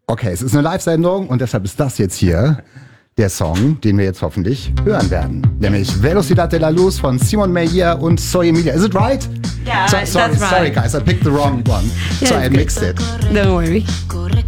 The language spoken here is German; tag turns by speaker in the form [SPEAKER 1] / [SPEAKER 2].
[SPEAKER 1] Okay, es ist eine Live-Sendung und deshalb ist das jetzt hier der Song, den wir jetzt hoffentlich hören werden. Nämlich Velocidad de la Luz von Simon Meyer und Soy Emilia. Is it right?
[SPEAKER 2] Yeah,
[SPEAKER 1] sorry,
[SPEAKER 2] that's right.
[SPEAKER 1] Sorry guys, I picked the wrong one.
[SPEAKER 2] Yeah,
[SPEAKER 1] So I
[SPEAKER 2] it's
[SPEAKER 1] mixed it.
[SPEAKER 2] Don't worry.